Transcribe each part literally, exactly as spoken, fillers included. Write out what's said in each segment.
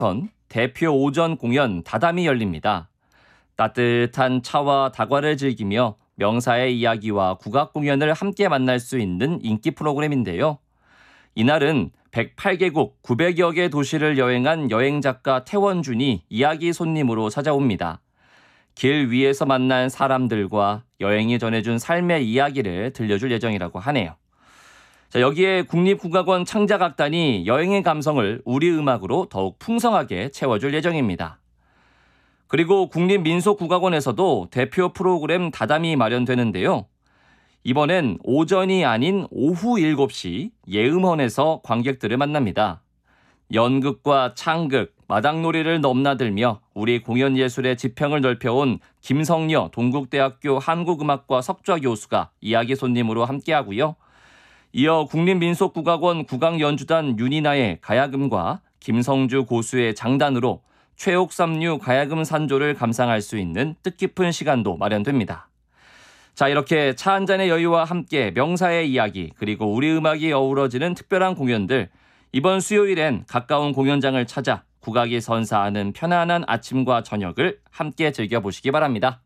대표 오전 공연 다담이 열립니다. 따뜻한 차와 다과를 즐기며 명사의 이야기와 국악 공연을 함께 만날 수 있는 인기 프로그램인데요. 이날은 백팔 개국 구백여 개 도시를 여행한 여행작가 태원준이 이야기 손님으로 찾아옵니다. 길 위에서 만난 사람들과 여행이 전해준 삶의 이야기를 들려줄 예정이라고 하네요. 자, 여기에 국립국악원 창작악단이 여행의 감성을 우리 음악으로 더욱 풍성하게 채워줄 예정입니다. 그리고 국립민속국악원에서도 대표 프로그램 다담이 마련되는데요. 이번엔 오전이 아닌 오후 일곱 시 예음원에서 관객들을 만납니다. 연극과 창극, 마당놀이를 넘나들며 우리 공연예술의 지평을 넓혀온 김성녀 동국대학교 한국음악과 석좌 교수가 이야기 손님으로 함께하고요. 이어 국립민속국악원 국악연주단 윤이나의 가야금과 김성주 고수의 장단으로 최옥삼류 가야금 산조를 감상할 수 있는 뜻깊은 시간도 마련됩니다. 자, 이렇게 차 한잔의 여유와 함께 명사의 이야기 그리고 우리 음악이 어우러지는 특별한 공연들, 이번 수요일엔 가까운 공연장을 찾아 국악이 선사하는 편안한 아침과 저녁을 함께 즐겨보시기 바랍니다.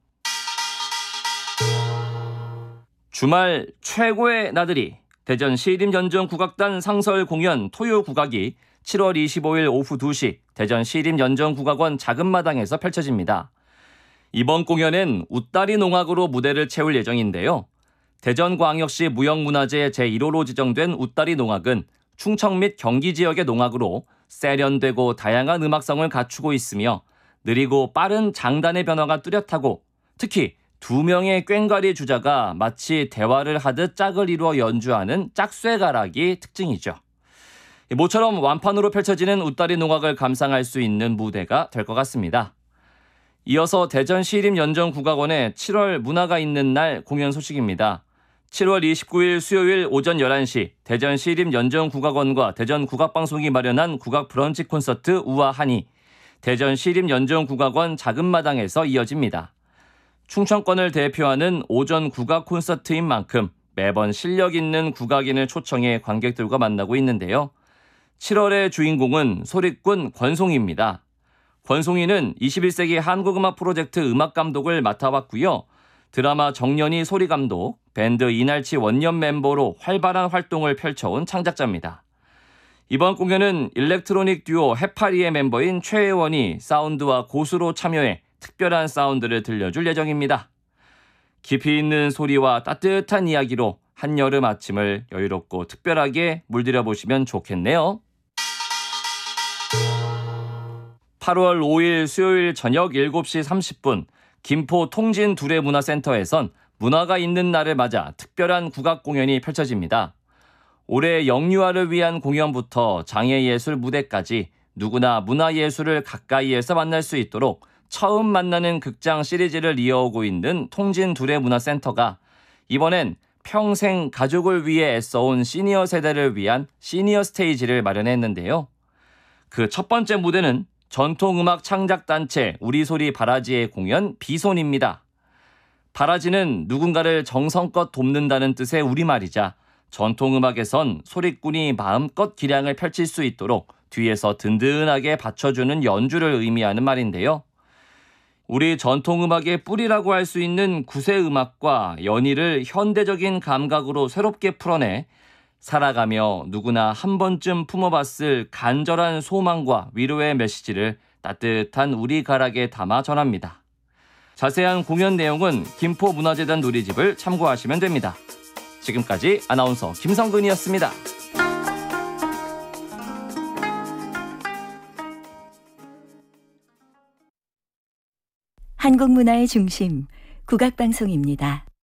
주말 최고의 나들이 대전 시립연정국악단 상설 공연 토요국악이 칠월 이십오일 오후 두 시 대전 시립연정국악원 작은마당에서 펼쳐집니다. 이번 공연엔 웃다리 농악으로 무대를 채울 예정인데요. 대전광역시 무형문화재 제일 호로 지정된 웃다리 농악은 충청 및 경기 지역의 농악으로 세련되고 다양한 음악성을 갖추고 있으며 느리고 빠른 장단의 변화가 뚜렷하고 특히 두 명의 꽹과리 주자가 마치 대화를 하듯 짝을 이루어 연주하는 짝쇠가락이 특징이죠. 모처럼 완판으로 펼쳐지는 웃다리 농악을 감상할 수 있는 무대가 될 것 같습니다. 이어서 대전시립연정국악원의 칠월 문화가 있는 날 공연 소식입니다. 칠월 이십구일 수요일 오전 열한 시 대전시립연정국악원과 대전국악방송이 마련한 국악 브런치 콘서트 우아하니 대전시립연정국악원 작은마당에서 이어집니다. 충청권을 대표하는 오전 국악 콘서트인 만큼 매번 실력 있는 국악인을 초청해 관객들과 만나고 있는데요. 칠월의 주인공은 소리꾼 권송희입니다. 권송희는 이십일 세기 한국음악 프로젝트 음악감독을 맡아왔고요. 드라마 정년이 소리감독, 밴드 이날치 원년 멤버로 활발한 활동을 펼쳐온 창작자입니다. 이번 공연은 일렉트로닉 듀오 해파리의 멤버인 최혜원이 사운드와 고수로 참여해 특별한 사운드를 들려줄 예정입니다. 깊이 있는 소리와 따뜻한 이야기로 한여름 아침을 여유롭고 특별하게 물들여보시면 좋겠네요. 팔월 오일 수요일 저녁 일곱 시 삼십 분 김포 통진 두레문화센터에선 문화가 있는 날을 맞아 특별한 국악 공연이 펼쳐집니다. 올해 영유아를 위한 공연부터 장애예술 무대까지 누구나 문화예술을 가까이에서 만날 수 있도록 처음 만나는 극장 시리즈를 이어오고 있는 통진 두레문화센터가 이번엔 평생 가족을 위해 애써온 시니어 세대를 위한 시니어 스테이지를 마련했는데요. 그 첫 번째 무대는 전통음악 창작단체 우리소리 바라지의 공연 비손입니다. 바라지는 누군가를 정성껏 돕는다는 뜻의 우리말이자 전통음악에선 소리꾼이 마음껏 기량을 펼칠 수 있도록 뒤에서 든든하게 받쳐주는 연주를 의미하는 말인데요. 우리 전통음악의 뿌리라고 할 수 있는 구세음악과 연희를 현대적인 감각으로 새롭게 풀어내 살아가며 누구나 한 번쯤 품어봤을 간절한 소망과 위로의 메시지를 따뜻한 우리 가락에 담아 전합니다. 자세한 공연 내용은 김포문화재단 누리집을 참고하시면 됩니다. 지금까지 아나운서 김성근이었습니다. 한국문화의 중심, 국악방송입니다.